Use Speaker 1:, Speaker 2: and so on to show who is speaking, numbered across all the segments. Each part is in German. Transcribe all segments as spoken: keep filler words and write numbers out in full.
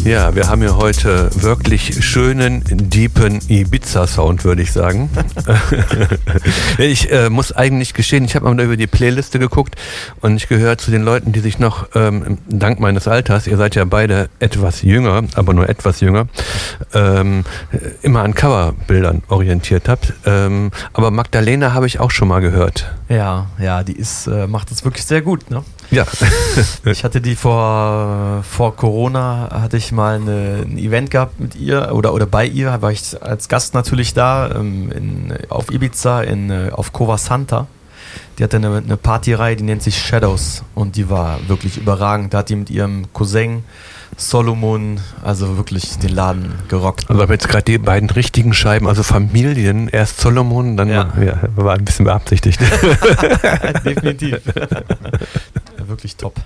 Speaker 1: Ja, wir haben hier heute wirklich schönen, deepen Ibiza-Sound, würde ich sagen. Ich äh, muss eigentlich gestehen, ich habe mal über die Playliste geguckt und ich gehöre zu den Leuten, die sich noch, ähm, dank meines Alters, ihr seid ja beide etwas jünger, aber nur etwas jünger, ähm, immer an Coverbildern orientiert habt. Ähm, aber Magdalena habe ich auch schon mal gehört.
Speaker 2: Ja, ja, die ist, äh, macht das wirklich sehr gut, ne?
Speaker 1: Ja.
Speaker 2: Ich hatte die vor, vor Corona, hatte ich mal eine, ein Event gehabt mit ihr oder, oder bei ihr, war ich als Gast natürlich da, ähm, in, auf Ibiza, in, auf Cova Santa. Die hatte eine, eine Partyreihe, die nennt sich Shadows und die war wirklich überragend. Da hat die mit ihrem Cousin Solomon, also wirklich den Laden gerockt.
Speaker 1: Also aber jetzt gerade die beiden richtigen Scheiben, also Familien, erst Solomon, dann
Speaker 2: ja.
Speaker 1: Ja, war ein bisschen beabsichtigt.
Speaker 2: Definitiv. Ja, wirklich top.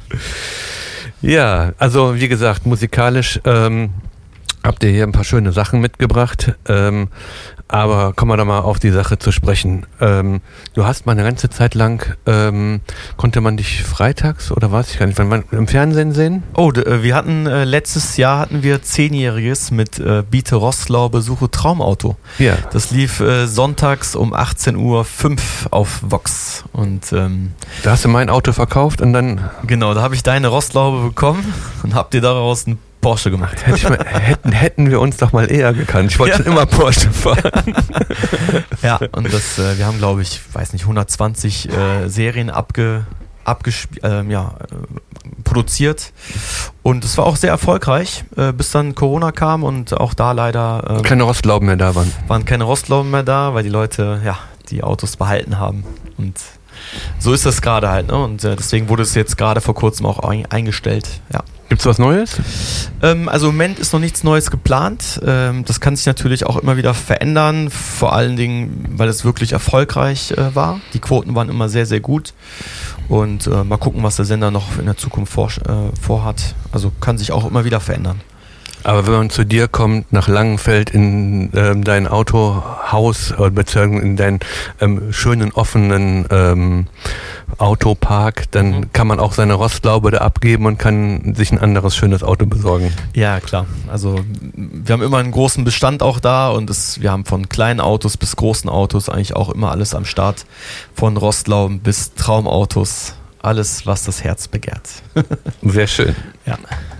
Speaker 1: Ja, also wie gesagt, musikalisch ähm, habt ihr hier ein paar schöne Sachen mitgebracht. Ähm, aber kommen wir doch mal auf die Sache zu sprechen. Ähm, du hast mal eine ganze Zeit lang, ähm, konnte man dich freitags oder weiß ich gar nicht, wenn man im Fernsehen sehen?
Speaker 2: Oh, d- wir hatten äh, letztes Jahr hatten wir zehnjähriges mit äh, Biete Rostlau besuche Traumauto.
Speaker 1: Ja.
Speaker 2: Das lief äh, sonntags um achtzehn Uhr fünf auf Vox. Und ähm,
Speaker 1: da hast du mein Auto verkauft und dann...
Speaker 2: Genau, da habe ich deine Rostlaube bekommen und hab dir daraus ein Porsche gemacht.
Speaker 1: Hätte ich mal, hätten, hätten wir uns doch mal eher gekannt. Ich wollte ja. schon immer Porsche fahren.
Speaker 2: Ja, und das, äh, wir haben, glaube ich, weiß nicht, hundertzwanzig äh, Serien abge, abgesp- äh, ja, äh, produziert. Und es war auch sehr erfolgreich, äh, bis dann Corona kam und auch da leider äh,
Speaker 1: keine Rostlauben mehr da waren.
Speaker 2: Waren keine Rostlauben mehr da, weil die Leute ja die Autos behalten haben. Und so ist das gerade halt, ne? Und äh, deswegen wurde es jetzt gerade vor kurzem auch ein, eingestellt. Ja.
Speaker 1: Gibt's was Neues?
Speaker 2: Ähm, also im Moment ist noch nichts Neues geplant. Ähm, das kann sich natürlich auch immer wieder verändern, vor allen Dingen, weil es wirklich erfolgreich äh, war. Die Quoten waren immer sehr, sehr gut. Und äh, mal gucken, was der Sender noch in der Zukunft vor, äh, vorhat. Also kann sich auch immer wieder verändern.
Speaker 1: Aber wenn man zu dir kommt, nach Langenfeld in ähm, dein Autohaus, äh, beziehungsweise in deinen ähm, schönen, offenen ähm, Autopark, dann mhm. kann man auch seine Rostlaube da abgeben und kann sich ein anderes schönes Auto besorgen.
Speaker 2: Ja, klar. Also wir haben immer einen großen Bestand auch da und es, wir haben von kleinen Autos bis großen Autos eigentlich auch immer alles am Start. Von Rostlauben bis Traumautos. Alles, was das Herz begehrt.
Speaker 1: Sehr schön.
Speaker 2: Ja.